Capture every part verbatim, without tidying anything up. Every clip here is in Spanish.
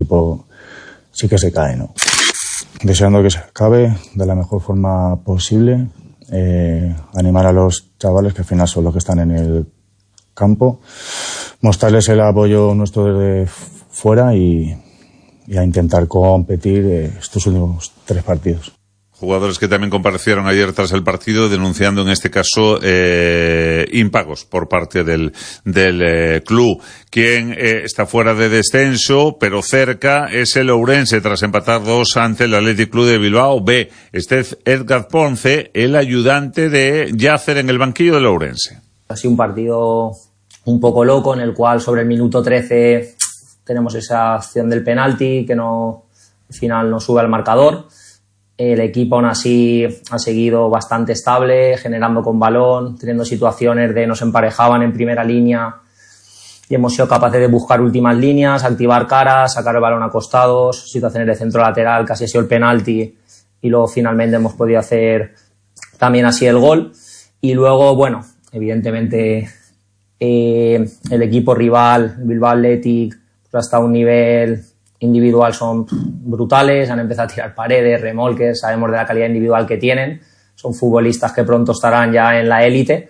equipo sí que se cae, ¿no? Deseando que se acabe de la mejor forma posible, eh, animar a los chavales que al final son los que están en el campo, mostrarles el apoyo nuestro desde fuera y, y a intentar competir eh, estos últimos tres partidos. Jugadores que también comparecieron ayer tras el partido denunciando en este caso eh, impagos por parte del, del eh, club. Quien eh, está fuera de descenso, pero cerca, es el Ourense tras empatar dos ante el Athletic Club de Bilbao B. Este es Edgar Ponce, el ayudante de Yacer en el banquillo del Ourense. Ha sido un partido un poco loco en el cual sobre el minuto trece tenemos esa acción del penalti que no, al final no sube al marcador. El equipo aún así ha seguido bastante estable, generando con balón, teniendo situaciones de nos emparejaban en primera línea y hemos sido capaces de buscar últimas líneas, activar caras, sacar el balón a costados, situaciones de centro lateral, casi ha sido el penalti y luego finalmente hemos podido hacer también así el gol. Y luego, bueno, evidentemente eh, el equipo rival, Bilbao Athletic, pues hasta un nivel individual son brutales, han empezado a tirar paredes, remolques, sabemos de la calidad individual que tienen, son futbolistas que pronto estarán ya en la élite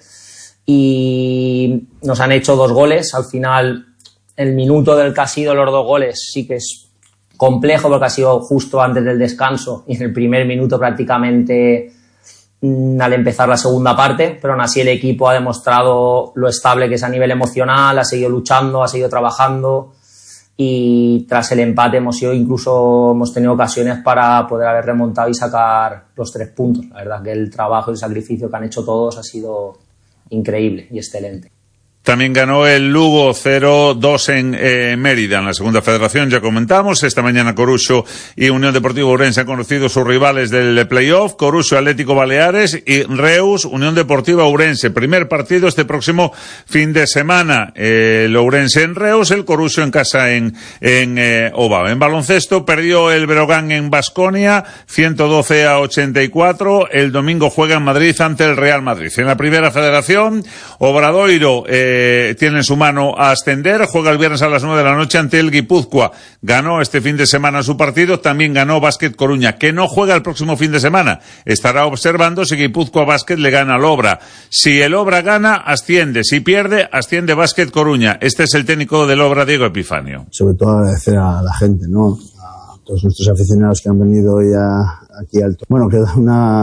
y nos han hecho dos goles. Al final el minuto del que ha sido los dos goles sí que es complejo porque ha sido justo antes del descanso y en el primer minuto prácticamente mmm, al empezar la segunda parte, pero aún así el equipo ha demostrado lo estable que es a nivel emocional, ha seguido luchando, ha seguido trabajando. Y tras el empate hemos sido incluso hemos tenido ocasiones para poder haber remontado y sacar los tres puntos. La verdad que el trabajo y el sacrificio que han hecho todos ha sido increíble y excelente. También ganó el Lugo cero dos en eh, Mérida, en la segunda federación, ya comentamos. Esta mañana Coruso y Unión Deportiva Ourense han conocido sus rivales del playoff, Coruso Atlético Baleares y Reus Unión Deportiva Ourense. Primer partido este próximo fin de semana, eh, el Ourense en Reus, el Coruso en casa en, en eh, Ovao. En baloncesto perdió el Breogán en Baskonia, ciento doce a ochenta y cuatro, el domingo juega en Madrid ante el Real Madrid. En la primera federación, Obradoiro, eh, Eh, tiene en su mano a ascender, juega el viernes a las nueve de la noche ante el Guipúzcoa. Ganó este fin de semana su partido, también ganó Básquet Coruña, que no juega el próximo fin de semana. Estará observando si Guipúzcoa Básquet le gana al Obra. Si el Obra gana, asciende. Si pierde, asciende Básquet Coruña. Este es el técnico del Obra, Diego Epifanio. Sobre todo agradecer a la gente, ¿no? A todos nuestros aficionados que han venido hoy a aquí alto. Bueno, queda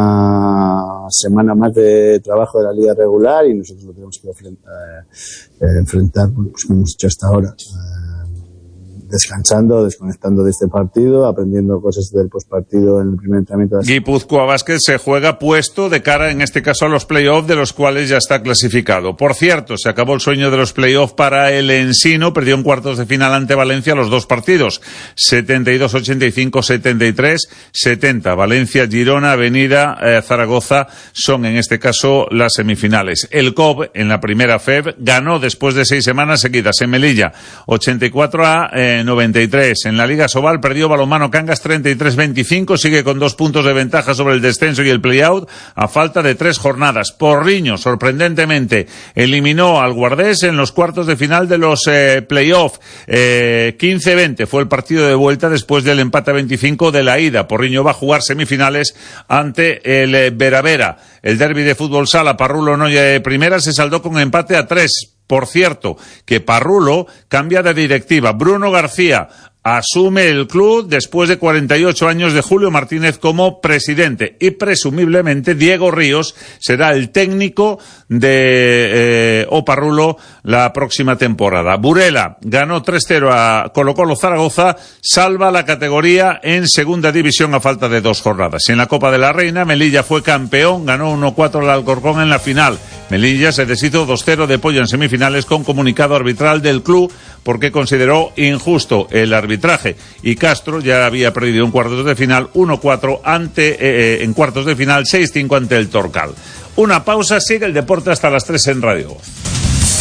una semana más de trabajo de la liga regular y nosotros lo tenemos que enfrentar, eh, enfrentar pues como hemos hecho hasta ahora, eh, descansando, desconectando de este partido, aprendiendo cosas del postpartido en el primer entrenamiento. Guipúzcoa Básquet se juega puesto de cara, en este caso, a los playoffs, de los cuales ya está clasificado. Por cierto, se acabó el sueño de los playoffs para el Ensino, perdió en cuartos de final ante Valencia los dos partidos, setenta y dos a ochenta y cinco, setenta y tres a setenta. Valencia, Girona, Avenida, eh, Zaragoza son en este caso las semifinales. El C O B en la primera F E B ganó después de seis semanas seguidas en Melilla, ochenta y cuatro a noventa y tres. En la Liga Sobal perdió Balonmano Cangas treinta y tres a veinticinco, sigue con dos puntos de ventaja sobre el descenso y el play-out a falta de tres jornadas. Porriño, sorprendentemente, eliminó al Guardés en los cuartos de final de los eh, play-off. Eh, quince a veinte fue el partido de vuelta después del empate a veinticinco de la ida. Porriño va a jugar semifinales ante el eh, Veravera. El derbi de fútbol sala Parrulo-Noya Primera se saldó con empate a tres. Por cierto, que Parrulo cambia de directiva. Bruno García asume el club después de cuarenta y ocho años de Julio Martínez como presidente y presumiblemente Diego Ríos será el técnico de eh, Oparrulo la próxima temporada. Burela ganó tres cero a Colo Colo Zaragoza, salva la categoría en segunda división a falta de dos jornadas. En la Copa de la Reina, Melilla fue campeón, ganó uno cuatro al Alcorcón en la final. Melilla se deshizo dos cero de Pollo en semifinales con comunicado arbitral del club porque consideró injusto el arbitraje y Castro ya había perdido en cuartos de final uno cuatro ante eh, en cuartos de final seis cinco ante el Torcal. Una pausa, sigue el deporte hasta las tres en Radio Voz.